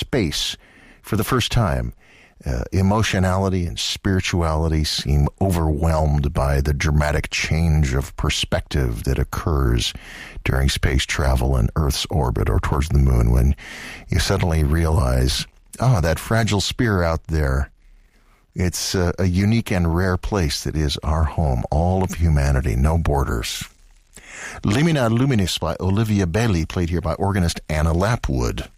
space for the first time, emotionality and spirituality seem overwhelmed by the dramatic change of perspective that occurs during space travel in Earth's orbit or towards the moon, when you suddenly realize, that fragile sphere out there, it's a unique and rare place that is our home, all of humanity, no borders. Limina Luminis by Olivia Bailey, played here by organist Anna Lapwood.